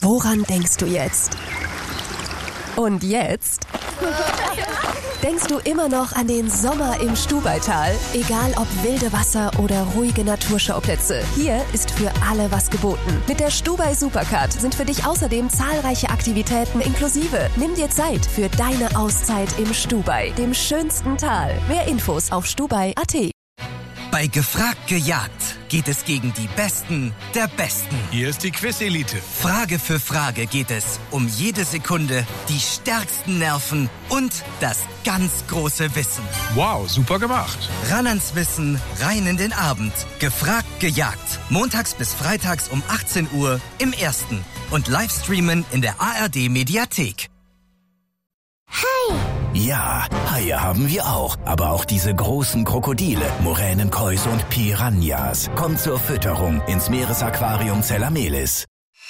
Woran denkst du jetzt? Und jetzt? Denkst du immer noch an den Sommer im Stubaital? Egal ob wilde Wasser oder ruhige Naturschauplätze, hier ist für alle was geboten. Mit der Stubai Supercard sind für dich außerdem zahlreiche Aktivitäten inklusive. Nimm dir Zeit für deine Auszeit im Stubai, dem schönsten Tal. Mehr Infos auf stubai.at. Bei Gefragt gejagt geht es gegen die Besten der Besten. Hier ist die Quiz-Elite. Frage für Frage geht es um jede Sekunde, die stärksten Nerven und das ganz große Wissen. Wow, super gemacht. Ran ans Wissen, rein in den Abend. Gefragt gejagt. Montags bis freitags um 18 Uhr im Ersten. Und Livestreamen in der ARD-Mediathek. Hi! Ja, Haie haben wir auch. Aber auch diese großen Krokodile, Moränenkäuse und Piranhas. Kommt zur Fütterung ins Meeresaquarium Zellamelis.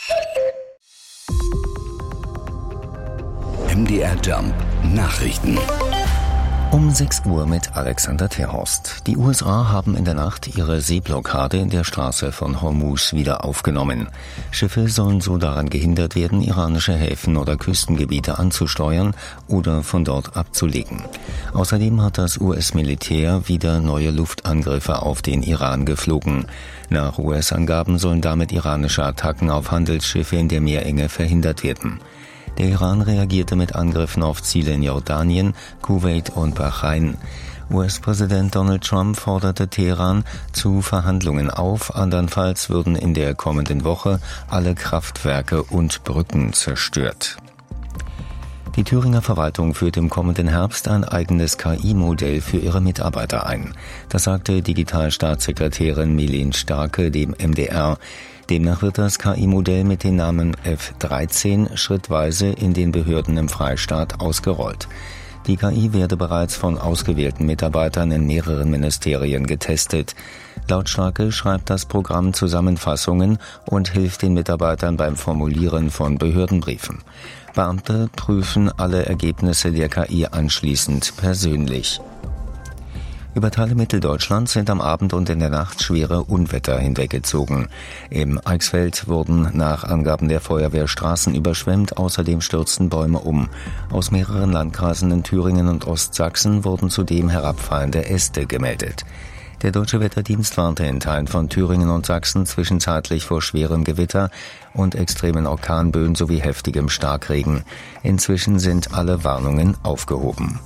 MDR Jump Nachrichten. Um 6 Uhr mit Alexander Terhorst. Die USA haben in der Nacht ihre Seeblockade in der Straße von Hormuz wieder aufgenommen. Schiffe sollen so daran gehindert werden, iranische Häfen oder Küstengebiete anzusteuern oder von dort abzulegen. Außerdem hat das US-Militär wieder neue Luftangriffe auf den Iran geflogen. Nach US-Angaben sollen damit iranische Attacken auf Handelsschiffe in der Meerenge verhindert werden. Der Iran reagierte mit Angriffen auf Ziele in Jordanien, Kuwait und Bahrain. US-Präsident Donald Trump forderte Teheran zu Verhandlungen auf, andernfalls würden in der kommenden Woche alle Kraftwerke und Brücken zerstört. Die Thüringer Verwaltung führt im kommenden Herbst ein eigenes KI-Modell für ihre Mitarbeiter ein. Das sagte Digitalstaatssekretärin Melin Starke dem MDR. Demnach wird das KI-Modell mit dem Namen F13 schrittweise in den Behörden im Freistaat ausgerollt. Die KI werde bereits von ausgewählten Mitarbeitern in mehreren Ministerien getestet. Laut Starke schreibt das Programm Zusammenfassungen und hilft den Mitarbeitern beim Formulieren von Behördenbriefen. Beamte prüfen alle Ergebnisse der KI anschließend persönlich. Über Teile Mitteldeutschlands sind am Abend und in der Nacht schwere Unwetter hinweggezogen. Im Eichsfeld wurden nach Angaben der Feuerwehr Straßen überschwemmt, außerdem stürzten Bäume um. Aus mehreren Landkreisen in Thüringen und Ostsachsen wurden zudem herabfallende Äste gemeldet. Der Deutsche Wetterdienst warnte in Teilen von Thüringen und Sachsen zwischenzeitlich vor schwerem Gewitter und extremen Orkanböen sowie heftigem Starkregen. Inzwischen sind alle Warnungen aufgehoben.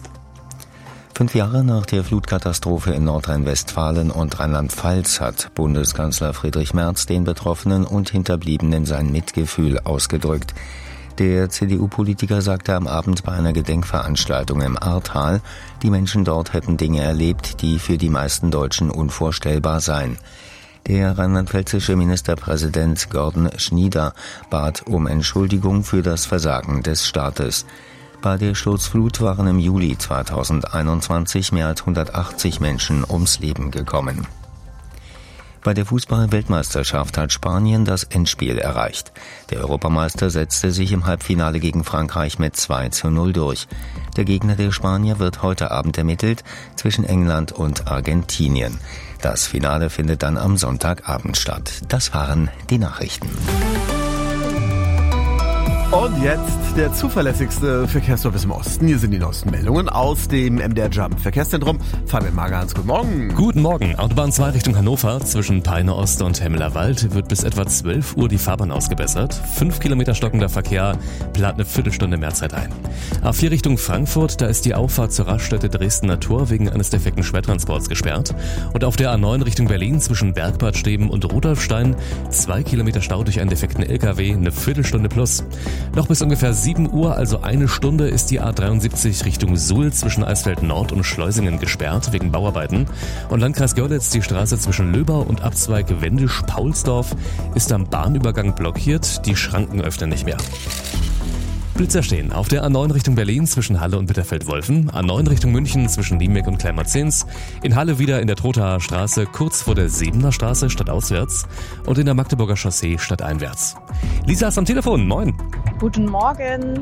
5 Jahre nach der Flutkatastrophe in Nordrhein-Westfalen und Rheinland-Pfalz hat Bundeskanzler Friedrich Merz den Betroffenen und Hinterbliebenen sein Mitgefühl ausgedrückt. Der CDU-Politiker sagte am Abend bei einer Gedenkveranstaltung im Ahrtal, die Menschen dort hätten Dinge erlebt, die für die meisten Deutschen unvorstellbar seien. Der rheinland-pfälzische Ministerpräsident Gordon Schnieder bat um Entschuldigung für das Versagen des Staates. Bei der Sturzflut waren im Juli 2021 mehr als 180 Menschen ums Leben gekommen. Bei der Fußball-Weltmeisterschaft hat Spanien das Endspiel erreicht. Der Europameister setzte sich im Halbfinale gegen Frankreich mit 2:0 durch. Der Gegner der Spanier wird heute Abend ermittelt zwischen England und Argentinien. Das Finale findet dann am Sonntagabend statt. Das waren die Nachrichten. Und jetzt der zuverlässigste Verkehrsservice im Osten. Hier sind die neuesten Meldungen aus dem MDR Jump Verkehrszentrum. Fabian Magerhans, guten Morgen. Guten Morgen. Autobahn 2 Richtung Hannover zwischen Peine Ost und Hemmelerwald wird bis etwa 12 Uhr die Fahrbahn ausgebessert. 5 Kilometer stockender Verkehr, plant eine Viertelstunde mehr Zeit ein. A4 Richtung Frankfurt, da ist die Auffahrt zur Raststätte Dresdner Tor wegen eines defekten Schwertransports gesperrt. Und auf der A9 Richtung Berlin zwischen Bergbad Steben und Rudolfstein 2 Kilometer Stau durch einen defekten LKW, eine Viertelstunde plus. Noch bis ungefähr 7 Uhr, also eine Stunde, ist die A73 Richtung Suhl zwischen Eisfeld Nord und Schleusingen gesperrt wegen Bauarbeiten. Und Landkreis Görlitz, die Straße zwischen Löbau und Abzweig Wendisch-Paulsdorf ist am Bahnübergang blockiert. Die Schranken öffnen nicht mehr. Blitzer stehen auf der A9 Richtung Berlin zwischen Halle und Bitterfeld-Wolfen, A9 Richtung München zwischen Liemeck und Kleinmarzens, in Halle wieder in der Trothaer Straße kurz vor der Sebener Straße stadtauswärts und in der Magdeburger Chaussee stadteinwärts. Lisa ist am Telefon, moin. Guten Morgen.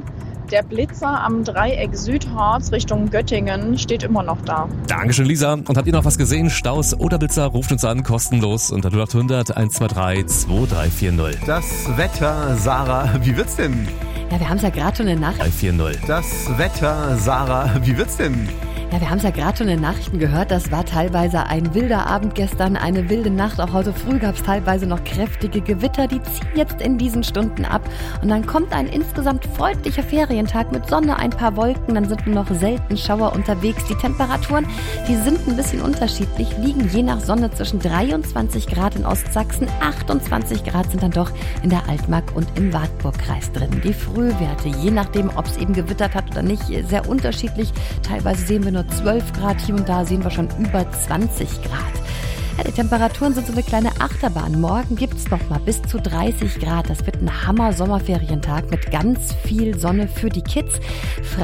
Der Blitzer am Dreieck Südharz Richtung Göttingen steht immer noch da. Dankeschön, Lisa. Und habt ihr noch was gesehen? Staus oder Blitzer? Ruft uns an, kostenlos unter 0800 123 2340. Das Wetter, Sarah, wie wird's denn? Ja, wir haben es ja gerade schon in den Nachrichten. 340. Das Wetter, Sarah, wie wird's denn? Ja, wir haben es ja gerade schon in den Nachrichten gehört. Das war teilweise ein wilder Abend gestern, eine wilde Nacht. Auch heute früh gab es teilweise noch kräftige Gewitter. Die ziehen jetzt in diesen Stunden ab. Und dann kommt ein insgesamt freundlicher Ferientag mit Sonne, ein paar Wolken. Dann sind nur noch selten Schauer unterwegs. Die Temperaturen, die sind ein bisschen unterschiedlich, liegen je nach Sonne zwischen 23 Grad in Ostsachsen, 28 Grad sind dann doch in der Altmark und im Wartburgkreis drin. Die Frühwerte, je nachdem, ob es eben gewittert hat oder nicht, sehr unterschiedlich. Teilweise sehen wir nur 12 Grad, hier und da sehen wir schon über 20 Grad. Ja, die Temperaturen sind so eine kleine Achterbahn. Morgen gibt es noch mal bis zu 30 Grad. Das wird ein Hammer-Sommerferientag mit ganz viel Sonne für die Kids.